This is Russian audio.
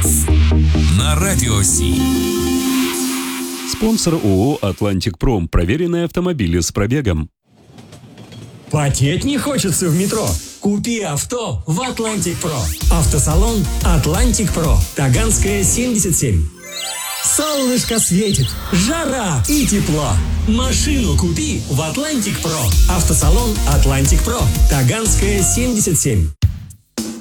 час на Радио Си. Спонсор ООО «Атлантик Пром». Проверенные автомобили с пробегом. Потеть не хочется в метро? Купи авто в Атлантик Про. Автосалон Атлантик Про. Таганская, 77. Солнышко светит, жара и тепло. Машину купи в Атлантик Про. Автосалон Атлантик Про. Таганская, 77.